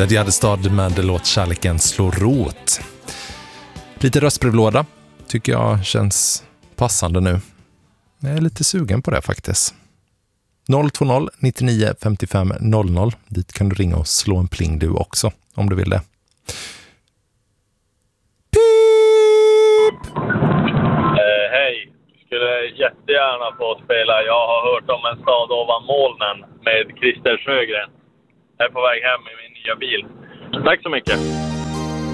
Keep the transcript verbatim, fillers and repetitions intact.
Ted Gärdestad med låt Kärleken slår rot. Lite röstbrevlåda tycker jag känns passande nu. Jag är lite sugen på det faktiskt. noll två noll nittionio femtiofem noll noll. Dit kan du ringa och slå en pling du också om du vill det. Pip! Eh, hej, skulle jättegärna få spela Jag har hört om en stad ovan molnen med Christer Sjögren. Jag är på väg hem i min nya bil. Tack så mycket.